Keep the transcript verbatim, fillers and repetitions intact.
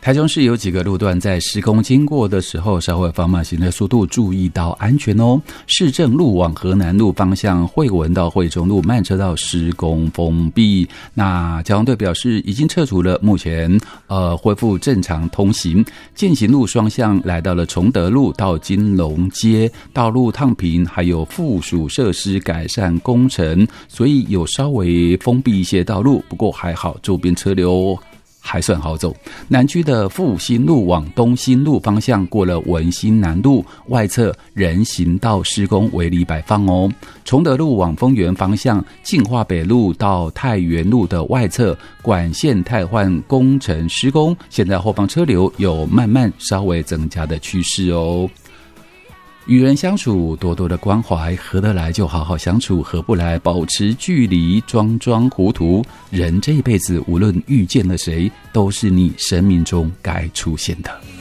台中市有几个路段在施工经过的时候，稍微放慢行的速度，注意到安全哦。市政路往河南路方向，惠文到惠中路慢车道施工封闭。那交通队表示，已经撤除了，目前呃恢复正常通行。健行路双向来到了崇德路到金龙街，道路烫平，还有附属设施改善工程，所以有稍微封闭一些道路，不过还好，周边车流还算好走。南区的复兴路往东兴路方向，过了文心南路外侧人行道施工围篱摆放哦。崇德路往丰原方向，进化北路到太原路的外侧管线汰换工程施工，现在后方车流有慢慢稍微增加的趋势哦。与人相处，多多的关怀，合得来就好好相处，合不来保持距离，装装糊涂。人这一辈子，无论遇见了谁，都是你生命中该出现的。